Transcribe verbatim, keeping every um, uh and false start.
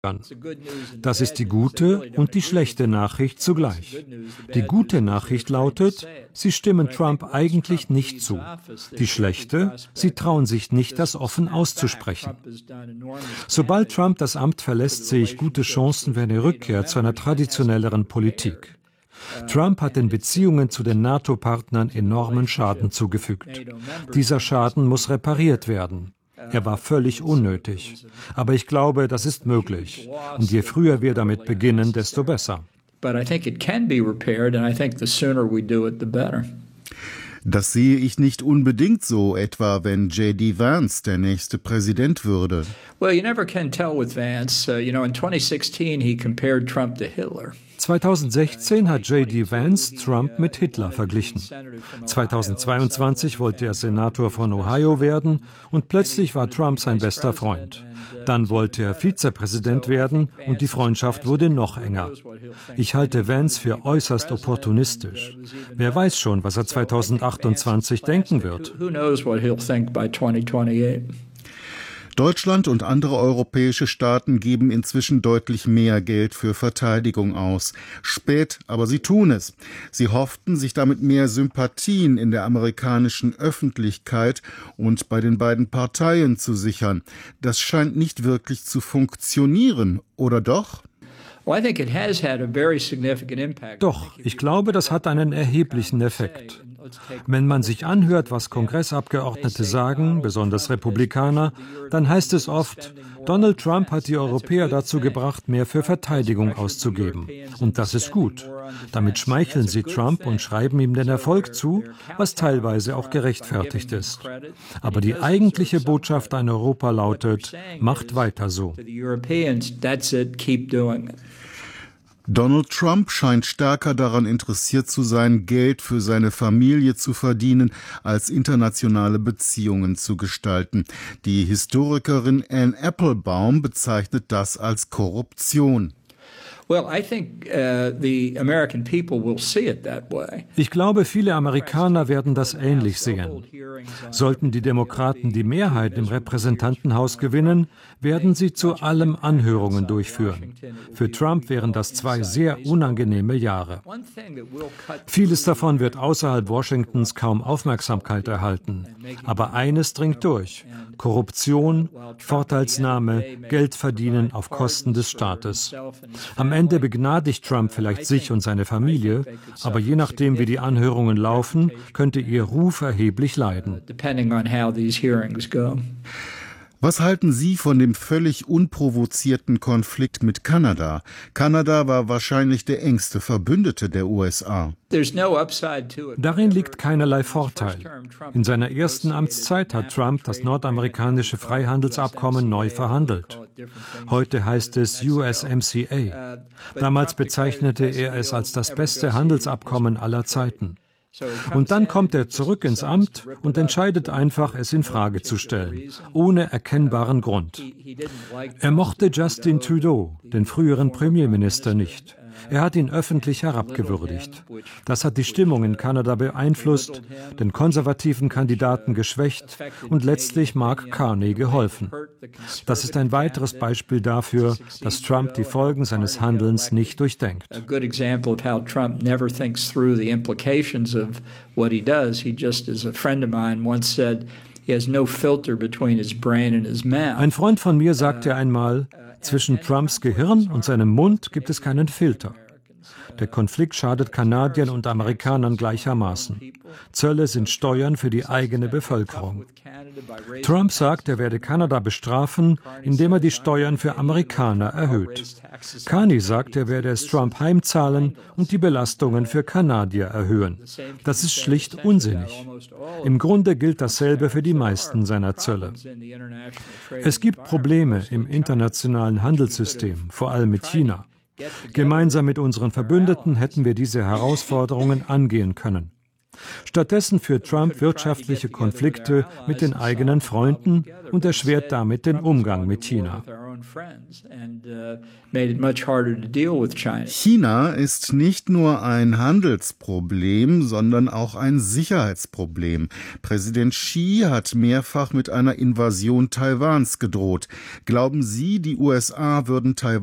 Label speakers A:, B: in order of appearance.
A: Das ist die gute und die schlechte Nachricht zugleich. Die gute Nachricht lautet, sie stimmen Trump eigentlich nicht zu. Die schlechte, sie trauen sich nicht, das offen auszusprechen. Sobald Trump das Amt verlässt, sehe ich gute Chancen für eine Rückkehr zu einer traditionelleren Politik. Trump hat den Beziehungen zu den NATO-Partnern enormen Schaden zugefügt. Dieser Schaden muss repariert werden. Er war völlig unnötig. Aber ich glaube, das ist möglich. Und je früher wir damit beginnen, desto besser.
B: Das sehe ich nicht unbedingt so, etwa wenn J D Vance der nächste Präsident würde.
C: Well, you never can tell with Vance. Uh, you know, in twenty sixteen he compared Trump to Hitler.
A: zweitausendsechzehn hat J D Vance Trump mit Hitler verglichen. zweitausendzweiundzwanzig wollte er Senator von Ohio werden und plötzlich war Trump sein bester Freund. Dann wollte er Vizepräsident werden und die Freundschaft wurde noch enger. Ich halte Vance für äußerst opportunistisch. Wer weiß schon, was er zweitausendachtundzwanzig denken wird.
B: Deutschland und andere europäische Staaten geben inzwischen deutlich mehr Geld für Verteidigung aus. Spät, aber sie tun es. Sie hofften, sich damit mehr Sympathien in der amerikanischen Öffentlichkeit und bei den beiden Parteien zu sichern. Das scheint nicht wirklich zu funktionieren, oder doch?
A: Doch, ich glaube, das hat einen erheblichen Effekt. Wenn man sich anhört, was Kongressabgeordnete sagen, besonders Republikaner, dann heißt es oft, Donald Trump hat die Europäer dazu gebracht, mehr für Verteidigung auszugeben. Und das ist gut. Damit schmeicheln sie Trump und schreiben ihm den Erfolg zu, was teilweise auch gerechtfertigt ist. Aber die eigentliche Botschaft an Europa lautet, macht weiter so.
B: Donald Trump scheint stärker daran interessiert zu sein, Geld für seine Familie zu verdienen, als internationale Beziehungen zu gestalten. Die Historikerin Anne Applebaum bezeichnet das als Korruption.
A: Ich glaube, viele Amerikaner werden das ähnlich sehen. Sollten die Demokraten die Mehrheit im Repräsentantenhaus gewinnen, werden sie zu allem Anhörungen durchführen. Für Trump wären das zwei sehr unangenehme Jahre. Vieles davon wird außerhalb Washingtons kaum Aufmerksamkeit erhalten. Aber eines dringt durch: Korruption, Vorteilsnahme, Geld verdienen auf Kosten des Staates. Am Ende begnadigt Trump vielleicht sich und seine Familie, aber je nachdem, wie die Anhörungen laufen, könnte ihr Ruf erheblich leiden.
B: Was halten Sie von dem völlig unprovozierten Konflikt mit Kanada? Kanada war wahrscheinlich der engste Verbündete der U S A.
A: Darin liegt keinerlei Vorteil. In seiner ersten Amtszeit hat Trump das nordamerikanische Freihandelsabkommen neu verhandelt. Heute heißt es U S M C A. Damals bezeichnete er es als das beste Handelsabkommen aller Zeiten. Und dann kommt er zurück ins Amt und entscheidet einfach, es in Frage zu stellen, ohne erkennbaren Grund. Er mochte Justin Trudeau, den früheren Premierminister, nicht. Er hat ihn öffentlich herabgewürdigt. Das hat die Stimmung in Kanada beeinflusst, den konservativen Kandidaten geschwächt und letztlich Mark Carney geholfen. Das ist ein weiteres Beispiel dafür, dass Trump die Folgen seines Handelns nicht durchdenkt. Ein Freund von mir sagte einmal, zwischen Trumps Gehirn und seinem Mund gibt es keinen Filter. Der Konflikt schadet Kanadiern und Amerikanern gleichermaßen. Zölle sind Steuern für die eigene Bevölkerung. Trump sagt, er werde Kanada bestrafen, indem er die Steuern für Amerikaner erhöht. Carney sagt, er werde es Trump heimzahlen und die Belastungen für Kanadier erhöhen. Das ist schlicht unsinnig. Im Grunde gilt dasselbe für die meisten seiner Zölle. Es gibt Probleme im internationalen Handelssystem, vor allem mit China. Gemeinsam mit unseren Verbündeten hätten wir diese Herausforderungen angehen können. Stattdessen führt Trump wirtschaftliche Konflikte mit den eigenen Freunden und erschwert damit den Umgang mit China.
B: China ist nicht nur ein Handelsproblem, sondern auch ein Sicherheitsproblem. Präsident Xi hat mehrfach mit einer Invasion Taiwans gedroht. Glauben Sie, die U S A würden Taiwan